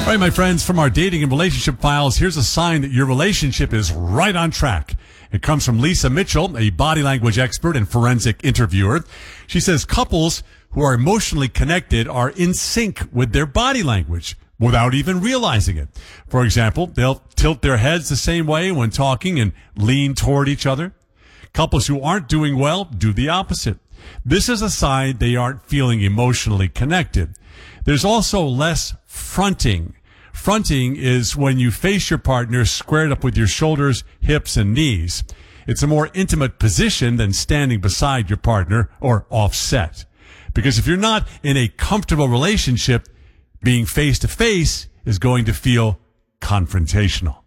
All right, my friends, from our dating and relationship files, here's a sign that your relationship is right on track. It comes from Lisa Mitchell, a body language expert and forensic interviewer. She says couples who are emotionally connected are in sync with their body language without even realizing it. For example, they'll tilt their heads the same way when talking and lean toward each other. Couples who aren't doing well do the opposite. This is a sign they aren't feeling emotionally connected. There's also less fronting. Fronting is when you face your partner squared up with your shoulders, hips, and knees. It's a more intimate position than standing beside your partner or offset. Because if you're not in a comfortable relationship, being face to face is going to feel confrontational.